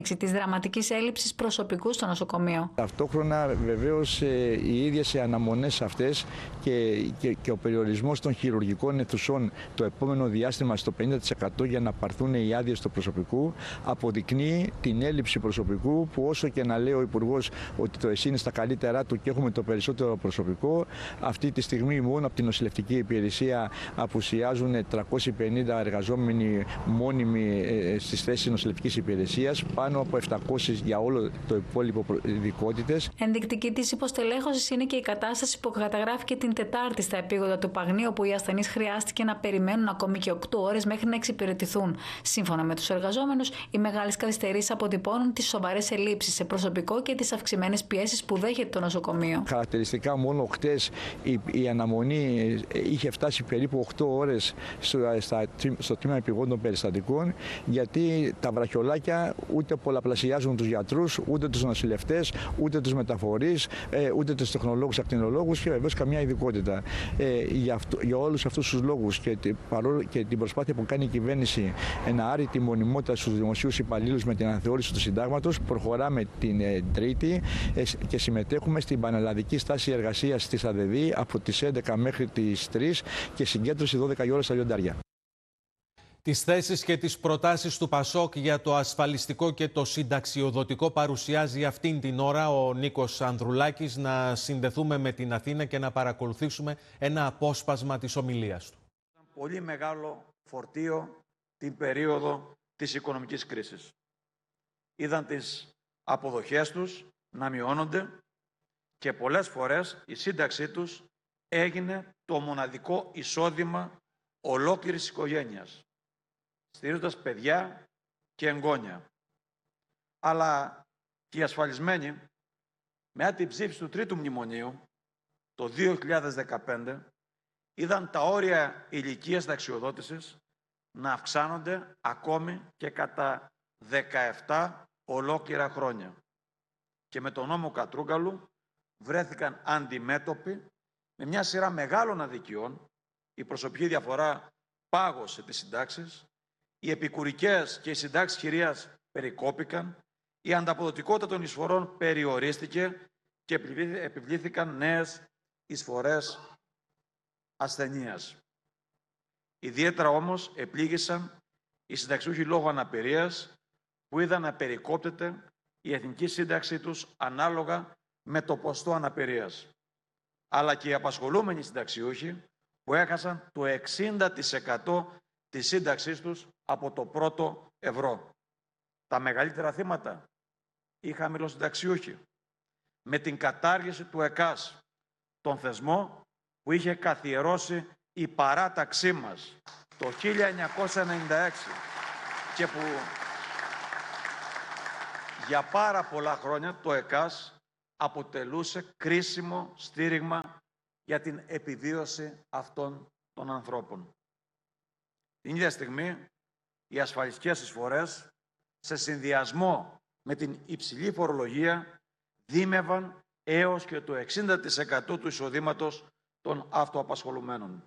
της δραματικής έλλειψης προσωπικού στο νοσοκομείο. Ταυτόχρονα βεβαίως οι ίδιες οι αναμονές αυτές και ο περιορισμός των χειρουργικών αιθουσών το επόμενο διάστημα στο 50% για να πάρθουν οι άδειες του προσωπικού αποδεικνύει την έλλειψη προσωπικού που, όσο και να λέει ο Υπουργός ότι το ΕΣΥ είναι στα καλύτερά του και έχουμε το περισσότερο προσωπικό, αυτή τη στιγμή μόνο από την νοσηλευτική υπηρεσία απουσιάζουν 350 εργαζόμενοι μόνιμοι στις θέσεις νοσηλευτικής υπηρεσίας, πάνω από 700 για όλο το υπόλοιπο ειδικότητες. Ενδεικτική της υποστελέχωσης είναι και η κατάσταση που καταγράφηκε την Τετάρτη στα επίγοντα του Παγνίου, όπου οι ασθενείς χρειάστηκε να περιμένουν ακόμη και 8 ώρες μέχρι να εξυπηρετηθούν. Σύμφωνα με τους εργαζόμενους, οι μεγάλες καθυστερήσεις αποτυπώνουν τις σοβαρές ελλείψεις σε προσωπικό και τις αυξημένες πιέσεις που δέχεται το νοσοκομείο. Χαρακτηριστικά, μόνο χτες η αναμονή είχε φτάσει περίπου 8 ώρες στο τμήμα επιγόντων περιστατικών, γιατί τα βραχιολάκια ούτε πολλαπλασιάζουν τους γιατρούς, ούτε τους νοσηλευτές, ούτε τους μεταφορείς, ούτε τους τεχνολόγους, ακτινολόγους και βεβαίως καμιά ειδικότητα. Για όλους αυτούς τους λόγους και την προσπάθεια που κάνει η κυβέρνηση να άρει τη μονιμότητα στους δημοσίους υπαλλήλους με την αναθεώρηση του συντάγματος, προχωράμε την Τρίτη και συμμετέχουμε στην πανελλαδική στάση εργασίας της ΑΔΕΔΗ από τις 11 μέχρι τις 3 και συγκέντρωση 12 η ώρα στα Λιοντάρια. Τις θέσεις και τις προτάσεις του ΠΑΣΟΚ για το ασφαλιστικό και το συνταξιοδοτικό παρουσιάζει αυτήν την ώρα ο Νίκος Ανδρουλάκης. Να συνδεθούμε με την Αθήνα και να παρακολουθήσουμε ένα απόσπασμα της ομιλίας του. Πολύ μεγάλο φορτίο την περίοδο της οικονομικής κρίσης. Είδαν τις αποδοχές τους να μειώνονται και πολλές φορές η σύνταξή τους έγινε το μοναδικό εισόδημα ολόκληρης οικογένειας, στηρίζοντας παιδιά και εγγόνια. Αλλά και οι ασφαλισμένοι, με την ψήφιση του τρίτου μνημονίου το 2015, είδαν τα όρια ηλικίας ταξιοδότησης να αυξάνονται ακόμη και κατά 17 ολόκληρα χρόνια. Και με τον νόμο Κατρούγκαλου βρέθηκαν αντιμέτωποι με μια σειρά μεγάλων αδικιών. Η προσωπική διαφορά πάγωσε τις συντάξεις, οι επικουρικές και οι συντάξεις χειρίας περικόπηκαν, η ανταποδοτικότητα των εισφορών περιορίστηκε και επιβλήθηκαν νέες εισφορές ασθενείας. Ιδιαίτερα όμως επλήγησαν οι συνταξιούχοι λόγω αναπηρίας, που είδαν να περικόπτεται η εθνική σύνταξή τους ανάλογα με το ποστό αναπηρίας. Αλλά και οι απασχολούμενοι συνταξιούχοι, που έχασαν το 60% της σύνταξής τους από το πρώτο ευρώ. Τα μεγαλύτερα θύματα, οι χαμηλοσυνταξιούχοι, με την κατάργηση του ΕΚΑΣ, τον θεσμό που είχε καθιερώσει η παράταξή μας το 1996 και που για πάρα πολλά χρόνια το ΕΚΑΣ αποτελούσε κρίσιμο στήριγμα για την επιβίωση αυτών των ανθρώπων. Την ίδια στιγμή, οι ασφαλιστικές εισφορές, σε συνδυασμό με την υψηλή φορολογία, δίμευαν έως και το 60% του εισοδήματος των αυτοαπασχολουμένων.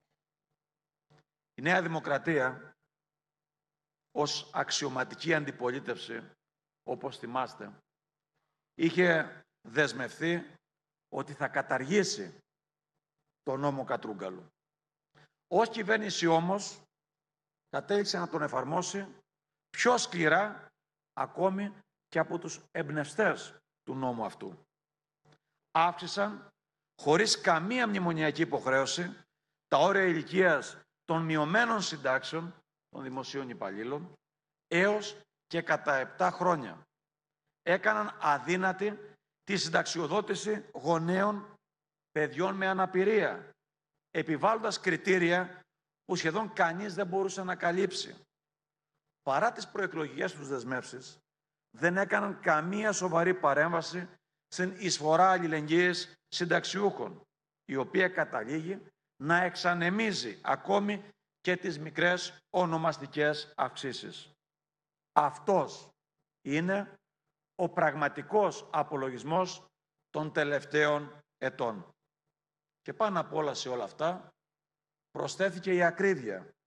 Η Νέα Δημοκρατία, ως αξιωματική αντιπολίτευση, όπως θυμάστε, είχε δεσμευθεί ότι θα καταργήσει τον νόμο Κατρούγκαλου. Ως κυβέρνηση όμως κατέληξε να τον εφαρμόσει πιο σκληρά ακόμη και από τους εμπνευστές του νόμου αυτού. Αύξησαν χωρίς καμία μνημονιακή υποχρέωση τα όρια ηλικίας των μειωμένων συντάξεων των δημοσίων υπαλλήλων έως και κατά 7 χρόνια. Έκαναν αδύνατη τη συνταξιοδότηση γονέων παιδιών με αναπηρία, επιβάλλοντας κριτήρια που σχεδόν κανείς δεν μπορούσε να καλύψει. Παρά τις προεκλογικές τους δεσμεύσεις, δεν έκαναν καμία σοβαρή παρέμβαση στην εισφορά αλληλεγγύης συνταξιούχων, η οποία καταλήγει να εξανεμίζει ακόμη και τις μικρές ονομαστικές αυξήσεις. Αυτός είναι ο πραγματικός απολογισμός των τελευταίων ετών. Και πάνω απ' όλα σε όλα αυτά προσθέθηκε η ακρίβεια